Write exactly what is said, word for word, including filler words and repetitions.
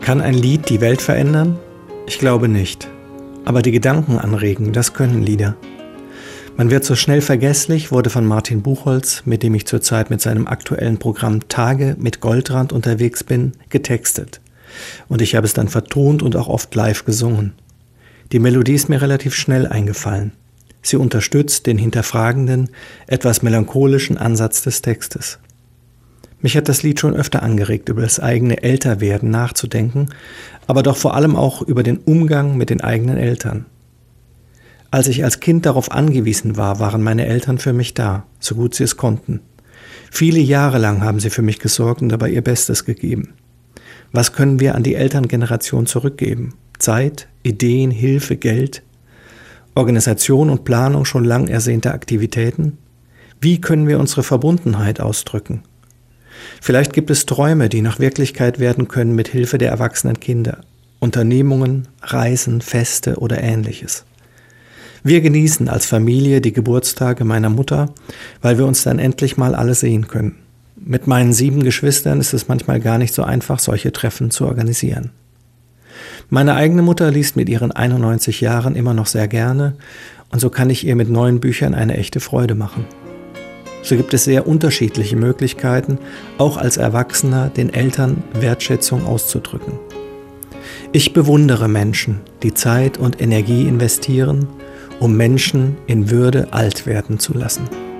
Kann ein Lied die Welt verändern? Ich glaube nicht. Aber die Gedanken anregen, das können Lieder. Man wird so schnell vergesslich, wurde von Martin Buchholz, mit dem ich zurzeit mit seinem aktuellen Programm Tage mit Goldrand unterwegs bin, getextet. Und ich habe es dann vertont und auch oft live gesungen. Die Melodie ist mir relativ schnell eingefallen. Sie unterstützt den hinterfragenden, etwas melancholischen Ansatz des Textes. Mich hat das Lied schon öfter angeregt, über das eigene Älterwerden nachzudenken, aber doch vor allem auch über den Umgang mit den eigenen Eltern. Als ich als Kind darauf angewiesen war, waren meine Eltern für mich da, so gut sie es konnten. Viele Jahre lang haben sie für mich gesorgt und dabei ihr Bestes gegeben. Was können wir an die Elterngeneration zurückgeben? Zeit, Ideen, Hilfe, Geld, Organisation und Planung schon lang ersehnter Aktivitäten? Wie können wir unsere Verbundenheit ausdrücken? Vielleicht gibt es Träume, die noch Wirklichkeit werden können mit Hilfe der erwachsenen Kinder, Unternehmungen, Reisen, Feste oder Ähnliches. Wir genießen als Familie die Geburtstage meiner Mutter, weil wir uns dann endlich mal alle sehen können. Mit meinen sieben Geschwistern ist es manchmal gar nicht so einfach, solche Treffen zu organisieren. Meine eigene Mutter liest mit ihren einundneunzig Jahren immer noch sehr gerne und so kann ich ihr mit neuen Büchern eine echte Freude machen. So gibt es sehr unterschiedliche Möglichkeiten, auch als Erwachsener den Eltern Wertschätzung auszudrücken. Ich bewundere Menschen, die Zeit und Energie investieren, um Menschen in Würde alt werden zu lassen.